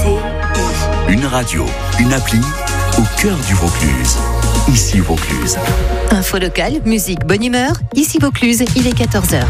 écoutez Une radio, une appli au cœur du Vaucluse. Ici Vaucluse. Info locale, musique, bonne humeur. Ici Vaucluse, il est 14h.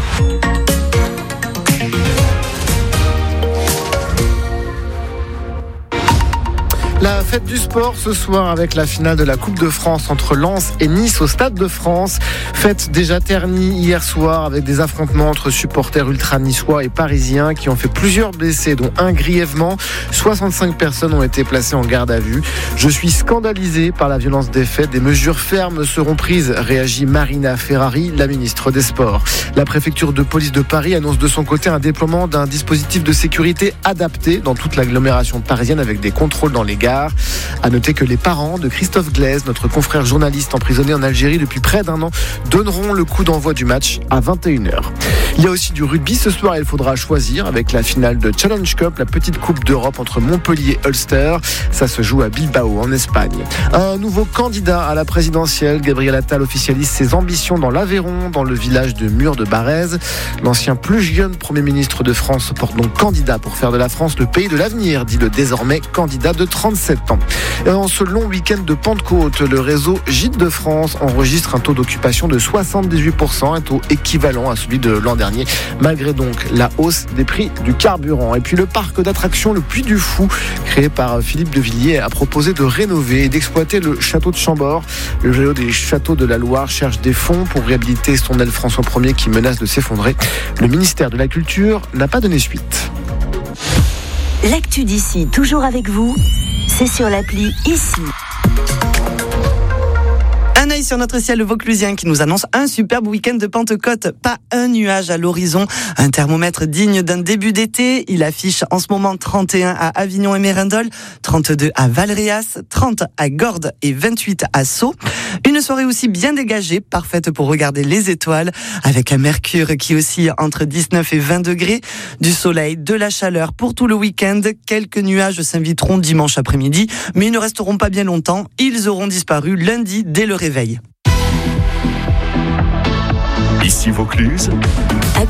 La fête du sport ce soir avec la finale de la Coupe de France entre Lens et Nice au Stade de France. Fête déjà ternie hier soir avec des affrontements entre supporters ultra-niçois et parisiens qui ont fait plusieurs blessés, dont un grièvement. 65 personnes ont été placées en garde à vue. Je suis scandalisé par la violence des faits. Des mesures fermes seront prises, réagit Marina Ferrari, la ministre des Sports. La préfecture de police de Paris annonce de son côté un déploiement d'un dispositif de sécurité adapté dans toute l'agglomération parisienne avec des contrôles dans les gares. À noter que les parents de Christophe Glaise, notre confrère journaliste emprisonné en Algérie depuis près d'un an, donneront le coup d'envoi du match à 21h. Il y a aussi du rugby ce soir, il faudra choisir avec la finale de Challenge Cup, la petite coupe d'Europe entre Montpellier et Ulster. Ça se joue à Bilbao en Espagne. Un nouveau candidat à la présidentielle, Gabriel Attal officialise ses ambitions dans l'Aveyron, dans le village de Mur de Barrez. L'ancien plus jeune Premier ministre de France se porte donc candidat pour faire de la France le pays de l'avenir, dit le désormais candidat de 37 ans. Et en ce long week-end de Pentecôte, le réseau Gîtes de France enregistre un taux d'occupation de 78%, un taux équivalent à celui de l'an dernier, malgré donc la hausse des prix du carburant. Et puis le parc d'attractions Le Puy du Fou, créé par Philippe de Villiers, a proposé de rénover et d'exploiter le château de Chambord. Le joyau des châteaux de la Loire cherche des fonds pour réhabiliter son aile François Ier qui menace de s'effondrer. Le ministère de la Culture n'a pas donné suite. l'actu d'ici, toujours avec vous, c'est sur l'appli Ici. Un œil sur notre ciel vauclusien qui nous annonce un superbe week-end de Pentecôte. Pas un nuage à l'horizon. Un thermomètre digne d'un début d'été. Il affiche en ce moment 31 à Avignon et Mérindol, 32 à Valréas, 30 à Gordes et 28 à Sceaux. Une soirée aussi bien dégagée, parfaite pour regarder les étoiles, avec un mercure qui oscille entre 19 et 20 degrés. Du soleil, de la chaleur pour tout le week-end. Quelques nuages s'inviteront dimanche après-midi, mais ils ne resteront pas bien longtemps. Ils auront disparu lundi dès le réveil. Ici Vaucluse.